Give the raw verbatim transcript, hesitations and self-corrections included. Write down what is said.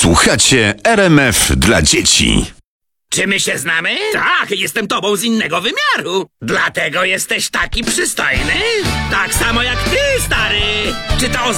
Słuchacie R M F dla dzieci. Czy my się znamy? Tak, jestem tobą z innego wymiaru. Dlatego jesteś taki przystojny? Tak samo jak ty, stary. Czy to oznacza...